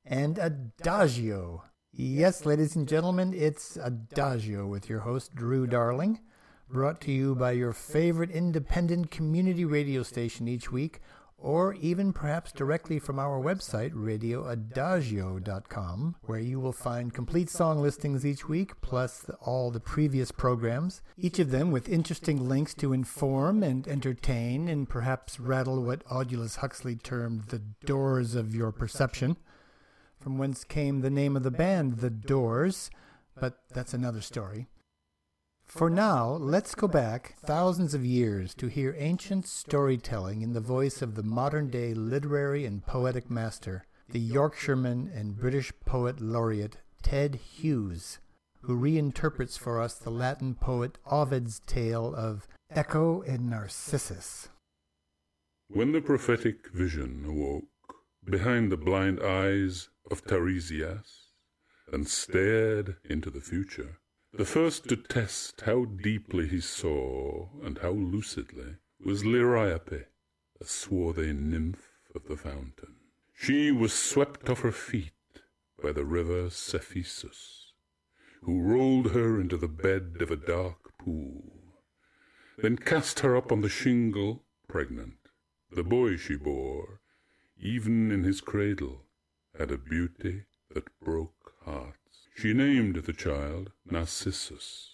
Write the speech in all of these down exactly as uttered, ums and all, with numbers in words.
and Adagio. Yes, ladies and gentlemen, it's Adagio with your host, Drew Darling, brought to you by your favorite independent community radio station each week, or even perhaps directly from our website, radio adagio dot com, where you will find complete song listings each week, plus all the previous programs, each of them with interesting links to inform and entertain and perhaps rattle what Aldous Huxley termed the doors of your perception, from whence came the name of the band, The Doors, but that's another story. For now, let's go back thousands of years to hear ancient storytelling in the voice of the modern-day literary and poetic master, the Yorkshireman and British poet laureate Ted Hughes, who reinterprets for us the Latin poet Ovid's tale of Echo and Narcissus. When the prophetic vision awoke behind the blind eyes of Tiresias and stared into the future, the first to test how deeply he saw and how lucidly was Liriope, a swarthy nymph of the fountain. She was swept off her feet by the river Cephissus, who rolled her into the bed of a dark pool, then cast her up on the shingle pregnant. The boy she bore, even in his cradle, had a beauty that broke hearts. She named the child Narcissus.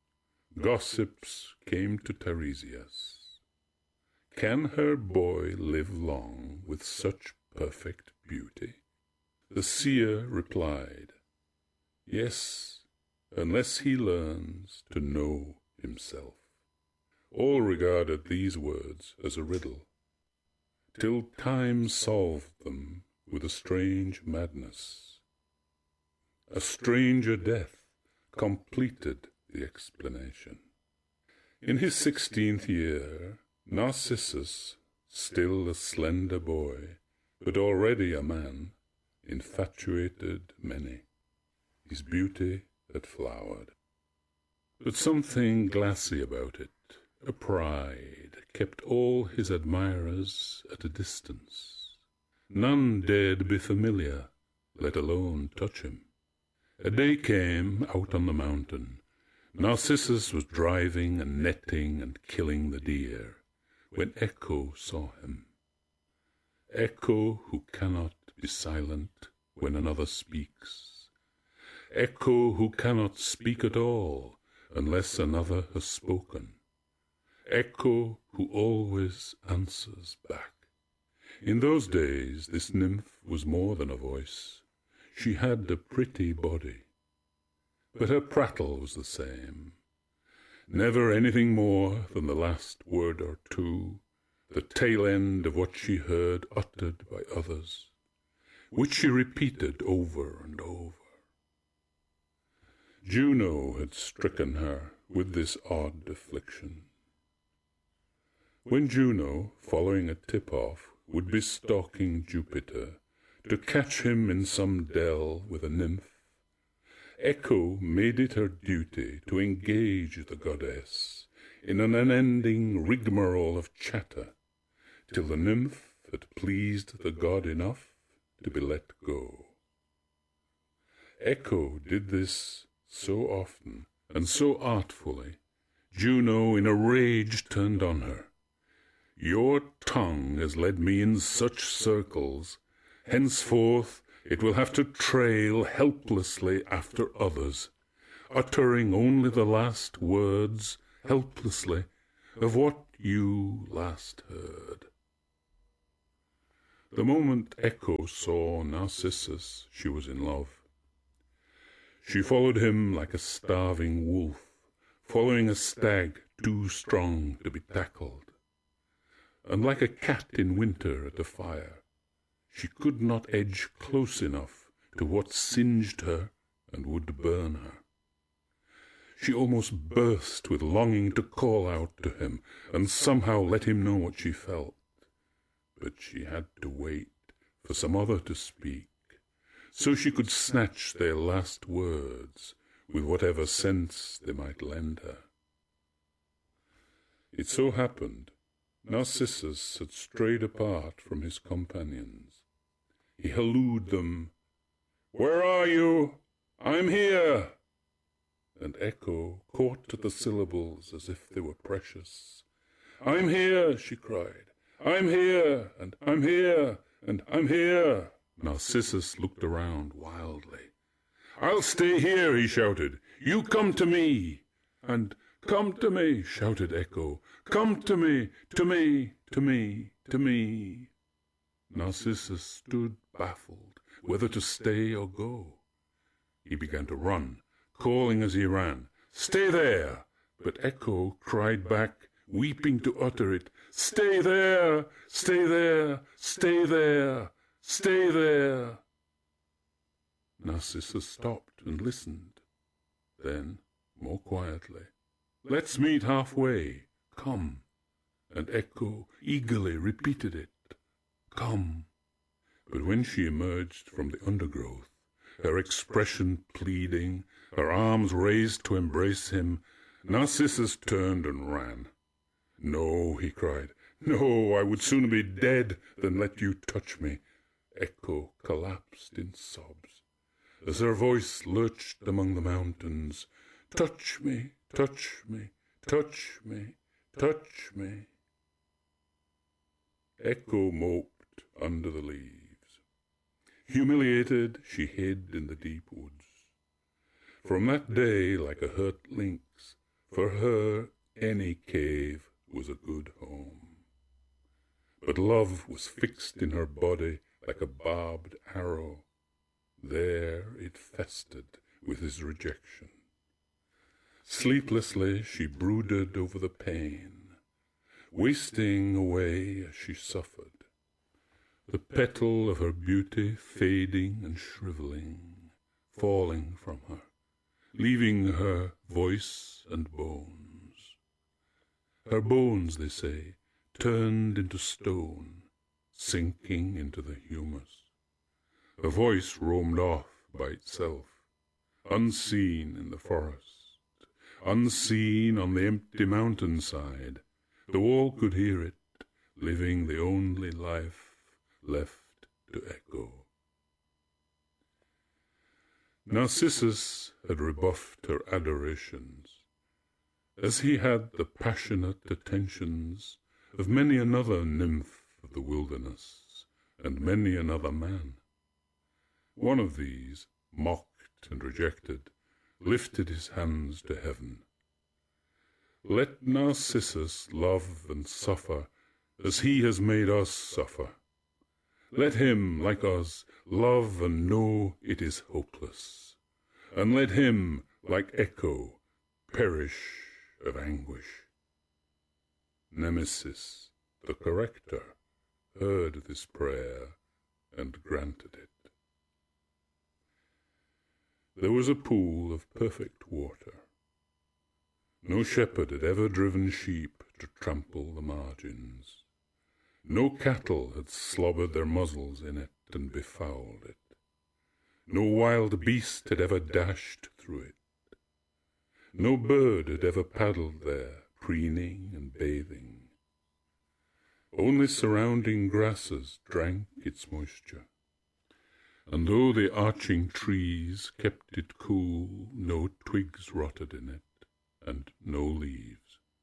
Gossips came to Tiresias. Can her boy live long with such perfect beauty? The seer replied, yes, unless he learns to know himself. All regarded these words as a riddle, till time solved them with a strange madness. A stranger death completed the explanation. In his sixteenth year, Narcissus, still a slender boy, but already a man, infatuated many. His beauty had flowered. But something glassy about it, a pride, kept all his admirers at a distance. None dared be familiar, let alone touch him. A day came out on the mountain. Narcissus was driving and netting and killing the deer, when Echo saw him. Echo who cannot be silent when another speaks. Echo who cannot speak at all unless another has spoken. Echo who always answers back. In those days this nymph was more than a voice. She had a pretty body, but her prattle was the same. Never anything more than the last word or two, the tail end of what she heard uttered by others, which she repeated over and over. Juno had stricken her with this odd affliction. When Juno, following a tip-off, would be stalking Jupiter, to catch him in some dell with a nymph, Echo made it her duty to engage the goddess in an unending rigmarole of chatter, till the nymph had pleased the god enough to be let go. Echo did this so often and so artfully, Juno in a rage turned on her. Your tongue has led me in such circles, henceforth it will have to trail helplessly after others, uttering only the last words, helplessly, of what you last heard. The moment Echo saw Narcissus, she was in love. She followed him like a starving wolf, following a stag too strong to be tackled. And like a cat in winter at a fire, she could not edge close enough to what singed her and would burn her. She almost burst with longing to call out to him and somehow let him know what she felt. But she had to wait for some other to speak, so she could snatch their last words with whatever sense they might lend her. It so happened Narcissus had strayed apart from his companions. He hallooed them Where are you? I'm here. And Echo caught at the syllables as if they were precious. I'm here, she cried. I'm here, and I'm here, and I'm here. Narcissus looked around wildly. I'll stay here, he shouted. You come to me. And come to me, shouted Echo. Come to me, to me, to me, to me. Narcissus stood baffled, whether to stay or go. He began to run, calling as he ran, Stay there! But Echo cried back, weeping to utter it, Stay there! Stay there! Stay there! Stay there! Narcissus stopped and listened. Then, more quietly, Let's meet halfway. Come. And Echo eagerly repeated it. Come. But when she emerged from the undergrowth, her expression pleading, her arms raised to embrace him, Narcissus turned and ran. No, he cried, no, I would sooner be dead than let you touch me. Echo collapsed in sobs, as her voice lurched among the mountains. Touch me, touch me, touch me, touch me. Echo moped under the leaves. Humiliated, she hid in the deep woods. From that day, like a hurt lynx, for her any cave was a good home. But love was fixed in her body like a barbed arrow. There it festered with his rejection. Sleeplessly she brooded over the pain, wasting away as she suffered, the petal of her beauty fading and shrivelling, falling from her, leaving her voice and bones. Her bones, they say, turned into stone, sinking into the humus. Her voice roamed off by itself, unseen in the forest, unseen on the empty mountainside, though all could hear it, living the only life left to echo. Narcissus had rebuffed her adorations, as he had the passionate attentions of many another nymph of the wilderness, and many another man. One of these, mocked and rejected, lifted his hands to heaven. Let Narcissus love and suffer as he has made us suffer. Let him, like us, love and know it is hopeless, and let him, like Echo, perish of anguish. Nemesis, the corrector, heard this prayer and granted it. There was a pool of perfect water. No shepherd had ever driven sheep to trample the margins. No cattle had slobbered their muzzles in it and befouled it. No wild beast had ever dashed through it. No bird had ever paddled there, preening and bathing. Only surrounding grasses drank its moisture, and though the arching trees kept it cool, no twigs rotted in it, and no leaves.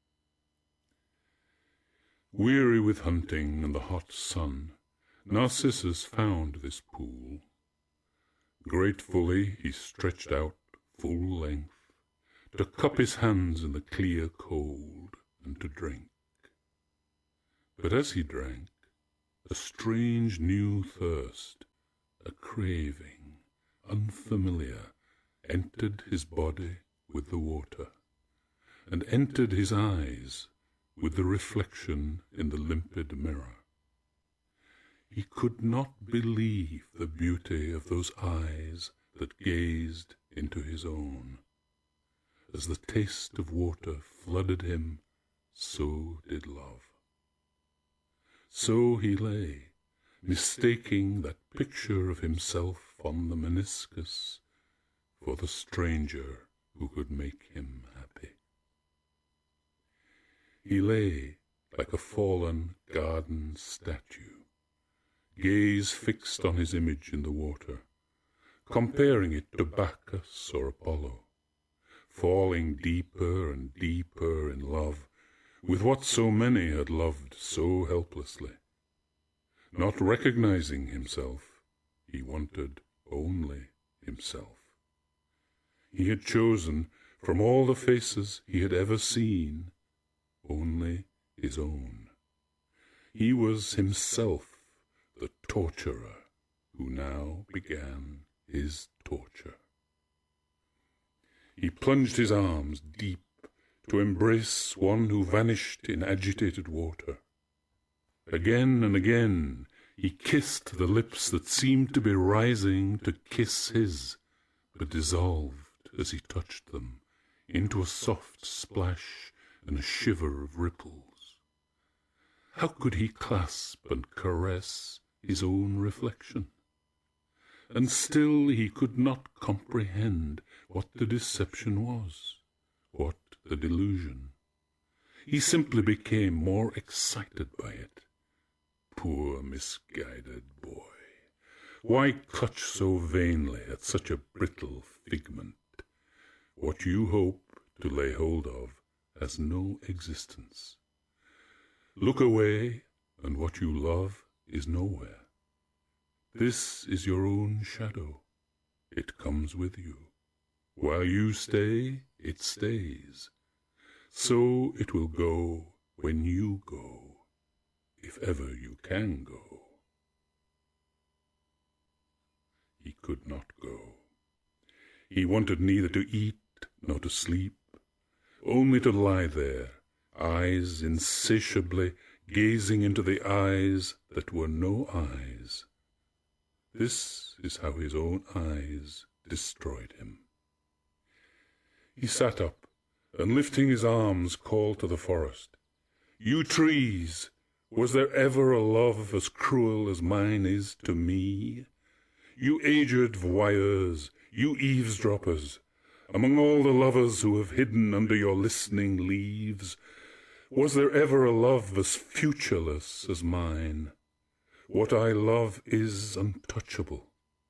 Weary with hunting and the hot sun, Narcissus found this pool. Gratefully he stretched out full length, to cup his hands in the clear cold, and to drink. But as he drank, a strange new thirst, a craving, unfamiliar, entered his body with the water, and entered his eyes with the reflection in the limpid mirror. He could not believe the beauty of those eyes that gazed into his own. As the taste of water flooded him, so did love. So he lay, mistaking that picture of himself on the meniscus for the stranger who could make him happy. He lay like a fallen garden statue, gaze fixed on his image in the water, comparing it to Bacchus or Apollo, falling deeper and deeper in love with what so many had loved so helplessly. Not recognizing himself, he wanted only himself. He had chosen from all the faces he had ever seen only his own. He was himself the torturer who now began his torture. He plunged his arms deep to embrace one who vanished in agitated water. Again and again he kissed the lips that seemed to be rising to kiss his, but dissolved as he touched them into a soft splash and a shiver of ripples. How could he clasp and caress his own reflection? And still he could not comprehend what the deception was, what the delusion. He simply became more excited by it. Poor misguided boy! Why clutch so vainly at such a brittle figment? What you hope to lay hold of has no existence. Look away, and what you love is nowhere. This is your own shadow. It comes with you. While you stay, it stays. So it will go when you go, if ever you can go. He could not go. He wanted neither to eat nor to sleep, only to lie there, eyes insatiably gazing into the eyes that were no eyes. This is how his own eyes destroyed him. He sat up, and lifting his arms called to the forest, "You trees, was there ever a love as cruel as mine is to me? You aged voyeurs, you eavesdroppers, among all the lovers who have hidden under your listening leaves, was there ever a love as futureless as mine? What I love is untouchable.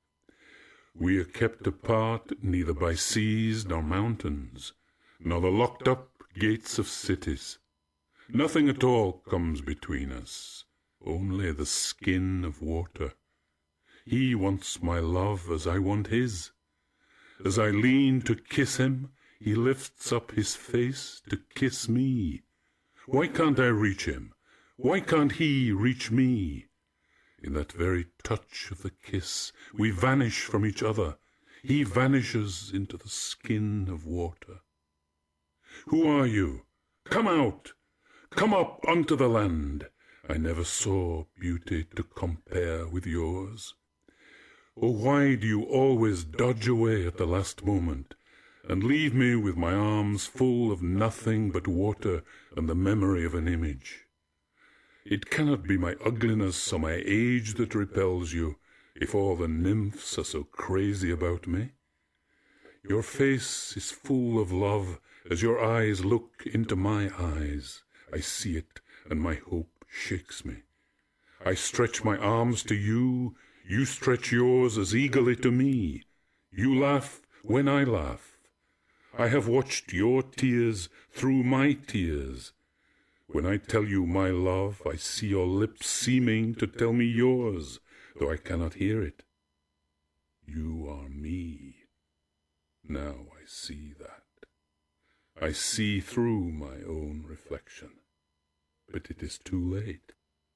We are kept apart neither by seas nor mountains, nor the locked-up gates of cities. Nothing at all comes between us, only the skin of water. He wants my love as I want his. As I lean to kiss him, he lifts up his face to kiss me. Why can't I reach him? Why can't he reach me? In that very touch of the kiss, we vanish from each other. He vanishes into the skin of water. Who are you? Come out! Come up unto the land. I never saw beauty to compare with yours. Oh, why do you always dodge away at the last moment, and leave me with my arms full of nothing but water and the memory of an image? It cannot be my ugliness or my age that repels you, if all the nymphs are so crazy about me. Your face is full of love as your eyes look into my eyes. I see it, and my hope shakes me. I stretch my arms to you, you stretch yours as eagerly to me. You laugh when I laugh. I have watched your tears through my tears. When I tell you my love, I see your lips seeming to tell me yours, though I cannot hear it. You are me. Now I see that. I see through my own reflection. But it is too late.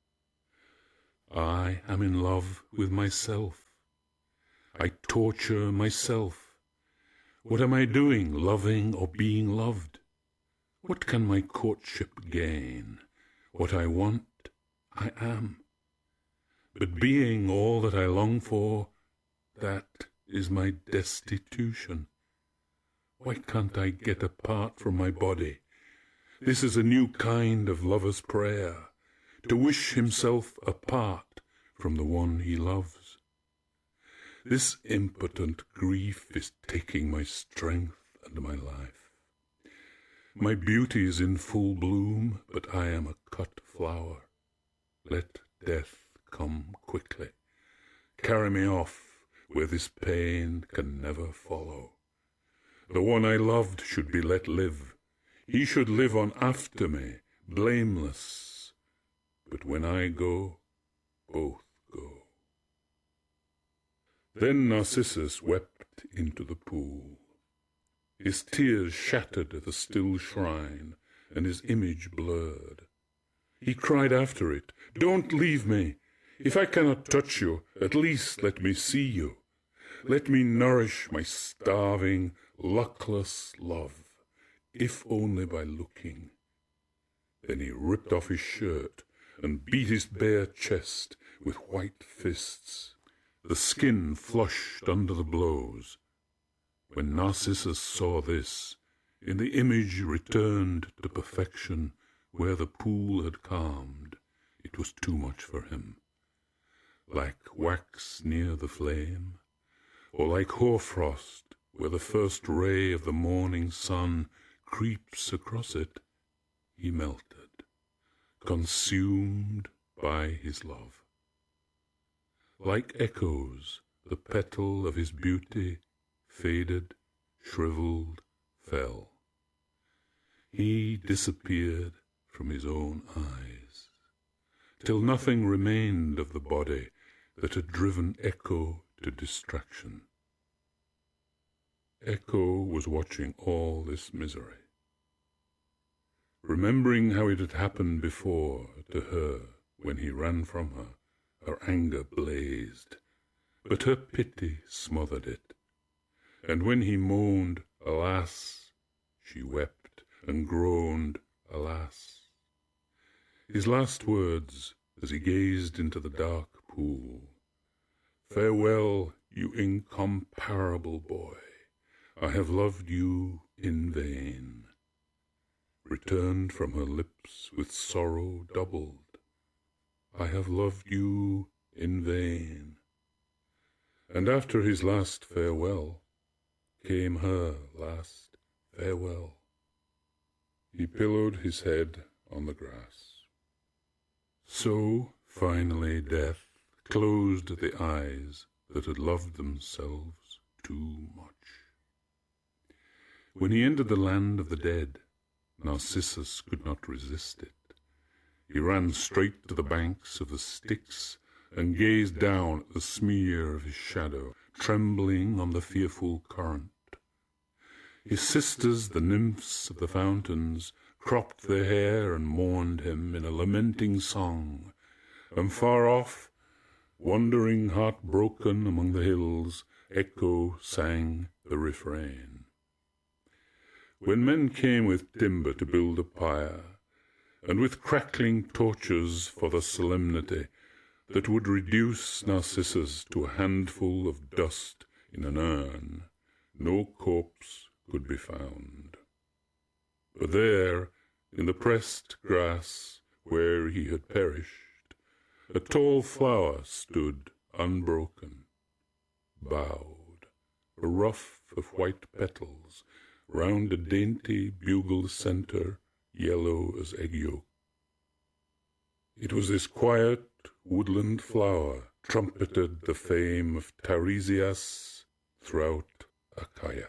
I am in love with myself. I torture myself. What am I doing, loving or being loved? What can my courtship gain? What I want, I am. But being all that I long for, that is my destitution. Why can't I get apart from my body? This is a new kind of lover's prayer, to wish himself apart from the one he loves. This impotent grief is taking my strength and my life. My beauty is in full bloom, but I am a cut flower. Let death come quickly. Carry me off, where this pain can never follow. The one I loved should be let live. He should live on after me, blameless. But when I go, both go. Then Narcissus wept into the pool. His tears shattered the still shrine, and his image blurred. He cried after it, "Don't leave me! If I cannot touch you, at least let me see you. Let me nourish my starving, luckless love, if only by looking." Then he ripped off his shirt and beat his bare chest with white fists. The skin flushed under the blows. When Narcissus saw this, in the image returned to perfection where the pool had calmed, it was too much for him. Like wax near the flame, or like hoarfrost where the first ray of the morning sun creeps across it, he melted, consumed by his love. Like echoes, the petal of his beauty faded, shriveled, fell. He disappeared from his own eyes, till nothing remained of the body that had driven Echo to distraction. Echo was watching all this misery. Remembering how it had happened before to her when he ran from her, her anger blazed, but her pity smothered it. And when he moaned, "Alas!" she wept, and groaned, "Alas!" His last words, as he gazed into the dark pool, "Farewell, you incomparable boy, I have loved you in vain," returned from her lips with sorrow doubled. "I have loved you in vain." And after his last farewell came her last farewell. He pillowed his head on the grass. So, finally, death closed the eyes that had loved themselves too much. When he entered the land of the dead, Narcissus could not resist it. He ran straight to the banks of the Styx and gazed down at the smear of his shadow, trembling on the fearful current. His sisters, the nymphs of the fountains, cropped their hair and mourned him in a lamenting song, and far off, wandering heartbroken among the hills, Echo sang the refrain. When men came with timber to build a pyre, and with crackling torches for the solemnity that would reduce Narcissus to a handful of dust in an urn, no corpse could be found. But there, in the pressed grass where he had perished, a tall flower stood unbroken, bowed, a ruff of white petals round a dainty bugle centre yellow as egg yolk. It was this quiet woodland flower trumpeted the fame of Tiresias throughout Achaia.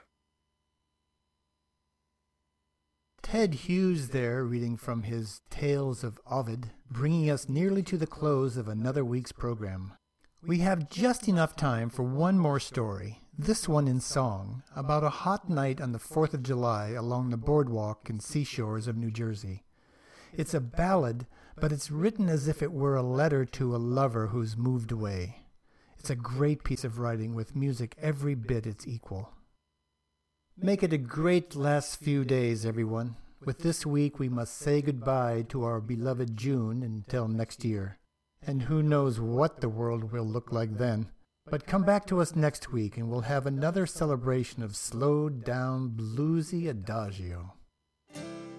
Ted Hughes there, reading from his Tales of Ovid, bringing us nearly to the close of another week's program. We have just enough time for one more story, this one in song, about a hot night on the fourth of July along the boardwalk and seashores of New Jersey. It's a ballad, but it's written as if it were a letter to a lover who's moved away. It's a great piece of writing with music every bit its equal. Make it a great last few days, everyone. With this week, we must say goodbye to our beloved June until next year. And who knows what the world will look like then. But come back to us next week, and we'll have another celebration of slowed down, bluesy adagio.